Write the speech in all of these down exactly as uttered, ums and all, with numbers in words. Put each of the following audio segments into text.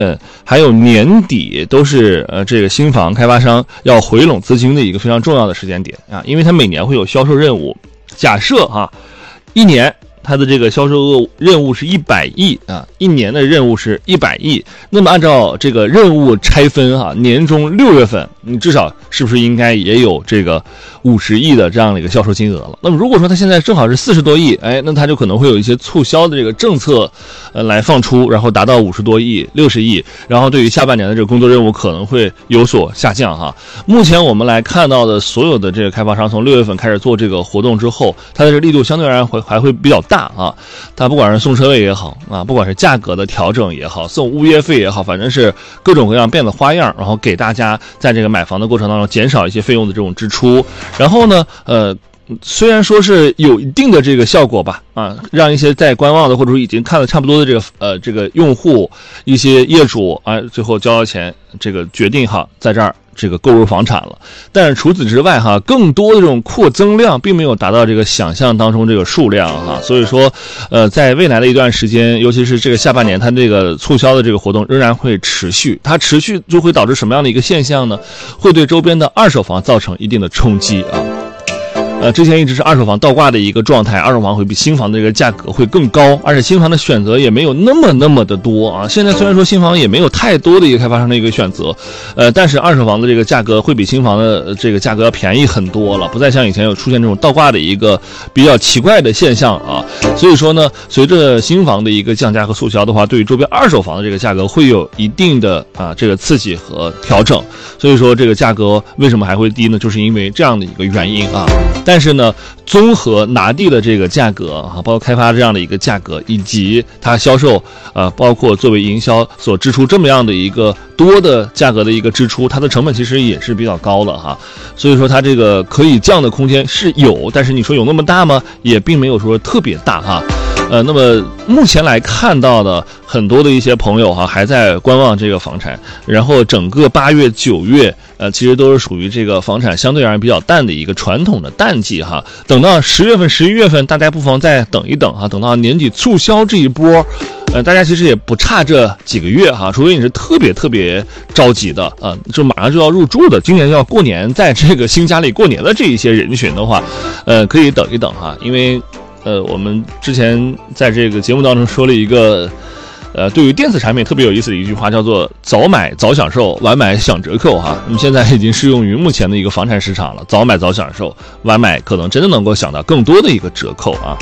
嗯，还有年底都是呃这个新房开发商要回笼资金的一个非常重要的时间点啊，因为它每年会有销售任务。假设哈、啊，一年它的这个销售任务是一百亿啊，一年的任务是一百亿。那么按照这个任务拆分哈、啊，年中六月份，你至少是不是应该也有这个五十亿的这样的一个销售金额了？那么如果说它现在正好是四十多亿，哎，那它就可能会有一些促销的这个政策，呃，来放出，然后达到五十多亿、六十亿，然后对于下半年的这个工作任务可能会有所下降哈。目前我们来看到的所有的这个开发商从六月份开始做这个活动之后，它的这个力度相对而言会还会比较大啊。它不管是送车位也好啊，不管是价格的调整也好，送物业费也好，反正是各种各样变的花样，然后给大家在这个买房的过程当中减少一些费用的这种支出。然后呢，呃，虽然说是有一定的这个效果吧，啊，让一些在观望的或者说已经看了差不多的这个呃这个用户、一些业主啊，最后交了钱，这个决定哈，在这儿这个购入房产了。但是除此之外哈，更多的这种扩增量并没有达到这个想象当中这个数量哈，所以说，呃，在未来的一段时间，尤其是这个下半年，它这个促销的这个活动仍然会持续。它持续就会导致什么样的一个现象呢？会对周边的二手房造成一定的冲击啊。呃，之前一直是二手房倒挂的一个状态，二手房会比新房的这个价格会更高，而且新房的选择也没有那么那么的多啊。现在虽然说新房也没有太多的一个开发商的一个选择，呃，但是二手房的这个价格会比新房的这个价格要便宜很多了，不再像以前有出现这种倒挂的一个比较奇怪的现象啊。所以说呢，随着新房的一个降价和促销的话，对于周边二手房的这个价格会有一定的啊这个刺激和调整。所以说这个价格为什么还会低呢？就是因为这样的一个原因啊。但是呢，综合拿地的这个价格啊，包括开发这样的一个价格，以及它销售呃，包括作为营销所支出这么样的一个多的价格的一个支出，它的成本其实也是比较高了哈。所以说它这个可以降的空间是有，但是你说有那么大吗？也并没有说特别大哈。呃，那么目前来看到的很多的一些朋友哈，还在观望这个房产，然后整个八月、九月，呃，其实都是属于这个房产相对而言比较淡的一个传统的淡季哈。等到十月份、十一月份，大家不妨再等一等哈，等到年底促销这一波，呃，大家其实也不差这几个月哈，除非你是特别特别着急的啊、呃，就马上就要入住的，今年要过年，在这个新家里过年的这一些人群的话，呃，可以等一等哈，因为。呃，我们之前在这个节目当中说了一个，呃，对于电子产品特别有意思的一句话，叫做“早买早享受，晚买享折扣”哈。那么现在已经适用于目前的一个房产市场了，早买早享受，晚买可能真的能够享到更多的一个折扣啊。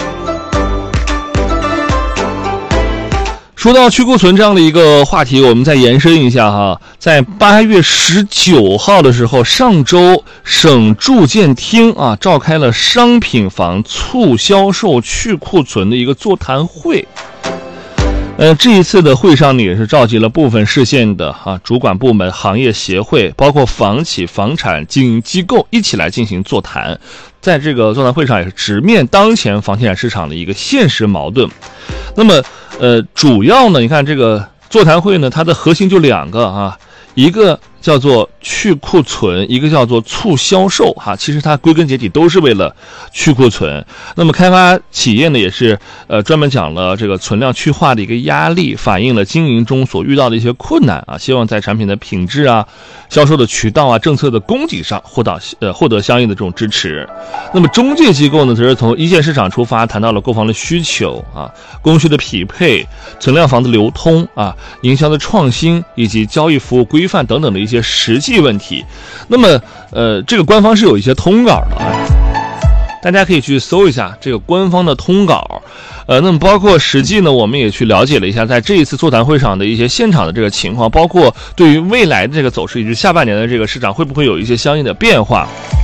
说到去库存这样的一个话题，我们再延伸一下哈，在八月十九号的时候，上周省住建厅啊召开了商品房促销售去库存的一个座谈会。呃，这一次的会上呢，也是召集了部分市县的啊主管部门、行业协会，包括房企、房产经营机构一起来进行座谈。在这个座谈会上，也是直面当前房地产市场的一个现实矛盾。那么，呃，主要呢，你看这个座谈会呢，它的核心就两个啊，一个叫做去库存，一个叫做促销售哈，其实它归根结底都是为了去库存。那么开发企业呢，也是呃专门讲了这个存量去化的一个压力，反映了经营中所遇到的一些困难啊，希望在产品的品质啊、销售的渠道啊、政策的供给上获得呃获得相应的这种支持。那么中介机构呢，则是从一线市场出发，谈到了购房的需求啊、供需的匹配、存量房的流通啊、营销的创新以及交易服务规范等等的一些一些实际问题。那么呃这个官方是有一些通稿的啊，大家可以去搜一下这个官方的通稿。呃那么包括实际呢，我们也去了解了一下在这一次座谈会上的一些现场的这个情况，包括对于未来的这个走势以及下半年的这个市场会不会有一些相应的变化。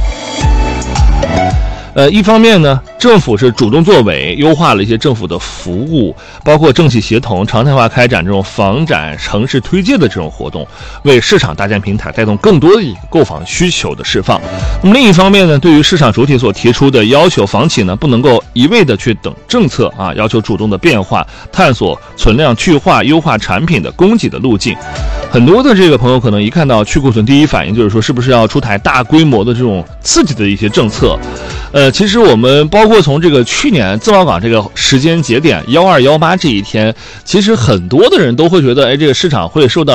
呃，一方面呢，政府是主动作为，优化了一些政府的服务，包括政企协同、常态化开展这种房展、城市推介的这种活动，为市场搭建平台，带动更多的一个购房需求的释放。那么另一方面呢，对于市场主体所提出的要求，房企呢不能够一味的去等政策啊，要求主动的变化，探索存量去化、优化产品的供给的路径。很多的这个朋友可能一看到去库存，第一反应就是说，是不是要出台大规模的这种刺激的一些政策？呃。 呃，其实我们包括从这个去年自贸港这个时间节点幺二幺八这一天，其实很多的人都会觉得，哎，这个市场会受到